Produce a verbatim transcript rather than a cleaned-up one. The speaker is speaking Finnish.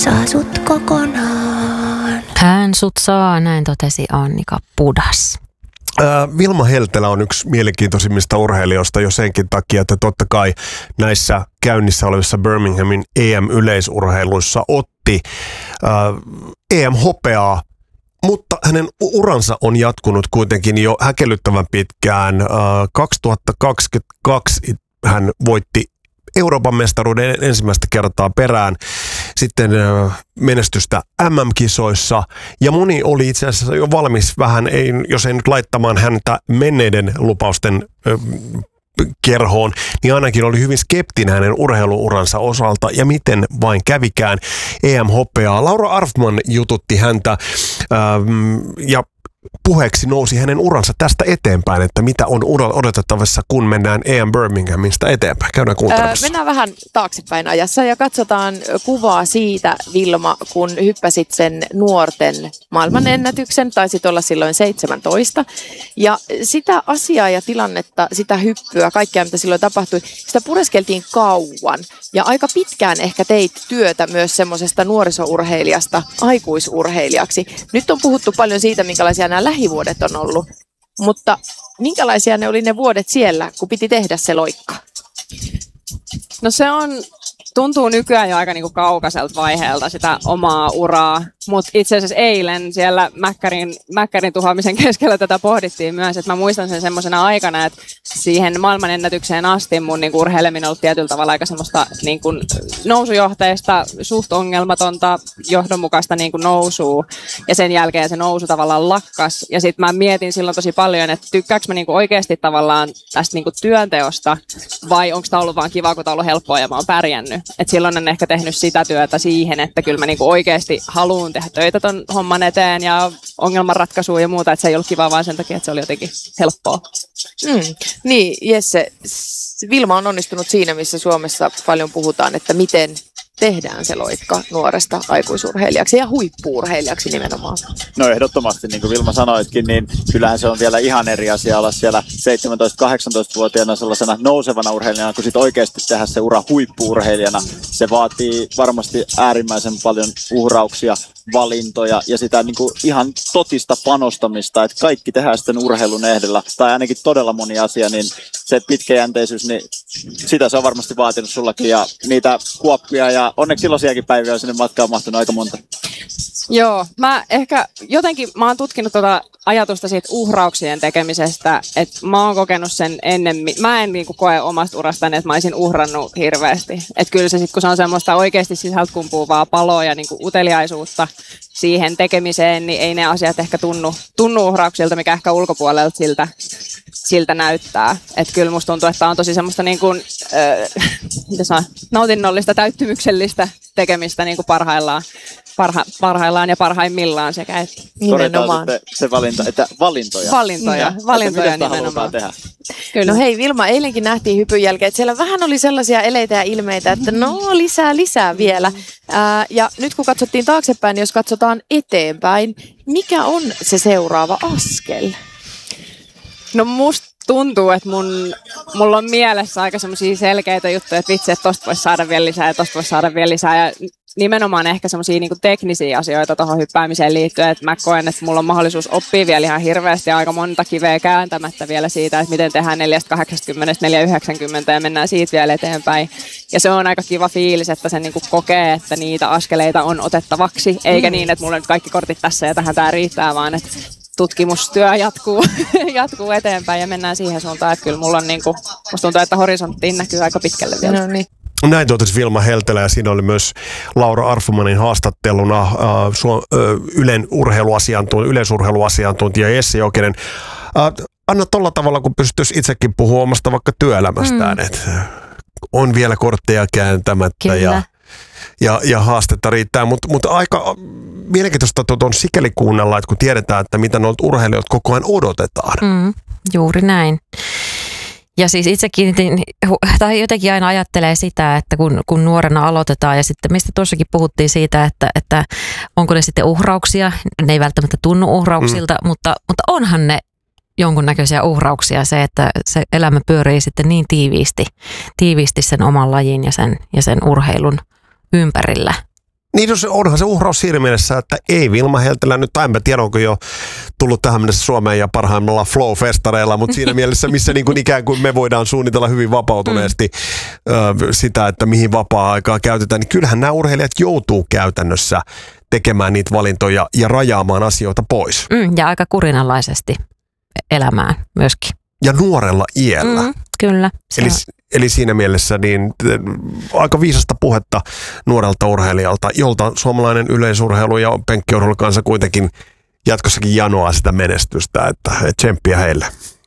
saa sut kokonaan. Hän sut saa, näin totesi Annika Pudas. Vilma Heltelä on yksi mielenkiintoisimmista urheilijoista jo senkin takia, että totta kai näissä käynnissä olevissa Birminghamin E M-yleisurheiluissa otti äh, E M-hopeaa, mutta hänen uransa on jatkunut kuitenkin jo häkellyttävän pitkään. Äh, kaksituhattakaksikymmentäkaksi hän voitti Euroopan mestaruuden ensimmäistä kertaa perään, sitten menestystä M M-kisoissa, ja moni oli itse asiassa jo valmis vähän, ei, jos ei nyt laittamaan häntä menneiden lupausten ö, kerhoon, niin ainakin oli hyvin skeptinen hänen urheiluuransa osalta, ja miten vain kävikään. E M-hopeaa. Laura Arfman jututti häntä, ähm, ja puheeksi nousi hänen uransa tästä eteenpäin, että mitä on odotettavissa, kun mennään E M Birminghamista eteenpäin. Käydään kuuntelemassa. Öö, mennään vähän taaksepäin ajassa ja katsotaan kuvaa siitä, Vilma, kun hyppäsit sen nuorten maailmanennätyksen, taisit olla silloin seitsemäntoista. Ja sitä asiaa ja tilannetta, sitä hyppyä, kaikkea mitä silloin tapahtui, sitä pureskeltiin kauan. Ja aika pitkään ehkä teit työtä myös semmoisesta nuorisourheilijasta aikuisurheilijaksi. Nyt on puhuttu paljon siitä, minkälaisia nämä lähivuodet on ollut, mutta minkälaisia ne oli ne vuodet siellä, kun piti tehdä se loikka? No se on, tuntuu nykyään jo aika niinku kaukaiselta vaiheelta sitä omaa uraa, mutta itse asiassa eilen siellä Mäkkärin, Mäkkärin tuhoamisen keskellä tätä pohdittiin myös, että mä muistan sen semmoisena aikana, että siihen maailmanennätykseen asti mun niinku urheileminen on ollut tietyllä tavalla aika semmoista niinku nousujohteista, suht ongelmatonta, johdonmukaista niinku nousua, ja sen jälkeen se nousu tavallaan lakkas, ja sitten mä mietin silloin tosi paljon, että tykkääkö mä niinku oikeasti tavallaan tästä niinku työnteosta, vai onko tämä ollut vaan kiva, kun tämä on ollut helppoa ja mä oon pärjännyt. Et silloin en ehkä tehnyt sitä työtä siihen, että kyllä mä niinku oikeasti haluan tehdä töitä ton homman eteen ja ongelmanratkaisua ja muuta, että se ei ollut kivaa vaan sen takia, että se oli jotenkin helppoa. Mm. Niin, Jesse, Vilma on onnistunut siinä, missä Suomessa paljon puhutaan, että miten tehdään se loikka nuoresta aikuisurheilijaksi ja huippu-urheilijaksi nimenomaan. No ehdottomasti, niin kuin Vilma sanoitkin, niin kyllähän se on vielä ihan eri asia olla siellä seitsemäntoista-kahdeksantoista-vuotiaana sellaisena nousevana urheilijana, kun sit oikeasti tehdä se ura huippu-urheilijana. Se vaatii varmasti äärimmäisen paljon uhrauksia, valintoja ja sitä niin kuin ihan totista panostamista, että kaikki tehdään sitten urheilun ehdolla, tai ainakin todella moni asia, niin se pitkäjänteisyys, niin sitä se on varmasti vaatinut sullakin, ja niitä kuoppia, ja onneksi iloisiakin päiviä on sinne matkaan mahtunut aika monta. Joo, mä ehkä jotenkin, mä oon tutkinut tuota ajatusta siitä uhrauksien tekemisestä, että mä oon kokenut sen ennemmin, mä en niinku koe omasta urastani, että mä olisin uhrannut hirveästi. Että kyllä se sitten, kun se on semmoista oikeasti sisältä kumpuavaa paloa ja niinku uteliaisuutta siihen tekemiseen, niin ei ne asiat ehkä tunnu, tunnu uhrauksilta, mikä ehkä ulkopuolelta siltä, siltä näyttää. Että kyllä musta tuntuu, että on tosi semmoista niin kuin, äh, mitä saa, nautinnollista, täyttymyksellistä tekemistä niin kuin parhaillaan. Parha, parhaillaan ja parhaimmillaan sekä että nimenomaan. Se, se valinta, että valintoja. Valintoja, mm. valintoja että nimenomaan. Tehdä. Kyllä. No hei Vilma, eilenkin nähtiin hypyn jälkeen, että siellä vähän oli sellaisia eleitä ja ilmeitä, että no lisää, lisää vielä. Ää, ja nyt kun katsottiin taaksepäin, niin jos katsotaan eteenpäin, mikä on se seuraava askel? No musta tuntuu, että mun, mulla on mielessä aika semmoisia selkeitä juttuja, että vitsi, että tosta voisi saada vielä lisää ja tosta voisi saada vielä lisää. Ja nimenomaan ehkä semmoisia niinku teknisiä asioita tuohon hyppäämiseen liittyen, että mä koen, että mulla on mahdollisuus oppia vielä ihan hirveästi ja aika monta kiveä kääntämättä vielä siitä, että miten tehdään neljästä kahdeksankymmentä neljään yhdeksänkymmentä ja mennään siitä vielä eteenpäin. Ja se on aika kiva fiilis, että sen niinku kokee, että niitä askeleita on otettavaksi, eikä mm. niin, että mulla on nyt kaikki kortit tässä ja tähän tää riittää, vaan että tutkimustyö jatkuu, jatkuu eteenpäin ja mennään siihen suuntaan, että kyllä mulla on niinku, musta tuntuu, että horisonttiin näkyy aika pitkälle vielä. No niin. Näin totesi Vilma Heltelä, ja siinä oli myös Laura Arfmanin haastatteluna äh, su- äh, Ylen urheiluasiantuntija, yleisurheiluasiantuntija Jesse Jokinen. Äh, anna tolla tavalla, kun pystyisi itsekin puhua omasta vaikka työelämästään, mm. että on vielä kortteja kääntämättä ja, ja, ja haastetta riittää, mutta mut aika mielenkiintoista on sikäli kuunnella, että kun tiedetään, että mitä noilta urheilijoilta koko ajan odotetaan. Mm, juuri näin. Ja siis itse kiinnitin, tai jotenkin aina ajattelee sitä, että kun, kun nuorena aloitetaan ja sitten mistä tuossakin puhuttiin siitä, että, että onko ne sitten uhrauksia, ne ei välttämättä tunnu uhrauksilta, mm. mutta, mutta onhan ne jonkunnäköisiä uhrauksia se, että se elämä pyörii sitten niin tiiviisti, tiiviisti sen oman lajin ja sen, ja sen urheilun ympärillä. Niin no se, onhan se uhraus siinä mielessä, että ei Vilma Heltelä nyt, tai en mä tiedä, onko jo tullut tähän mennessä Suomeen ja parhaimmalla flow-festareilla, mutta siinä mielessä, missä niin kuin ikään kuin me voidaan suunnitella hyvin vapautuneesti mm. ö, sitä, että mihin vapaa-aikaa käytetään, niin kyllähän nämä urheilijat joutuu käytännössä tekemään niitä valintoja ja rajaamaan asioita pois. Mm, ja aika kurinalaisesti elämään myöskin. Ja nuorella iällä. Mm, kyllä. Eli, eli siinä mielessä niin aika viisasta puhetta nuorelta urheilijalta, jolta suomalainen yleisurheilu ja penkkiurheilu kanssa kuitenkin jatkossakin janoaa sitä menestystä, että, että tsemppiä heille.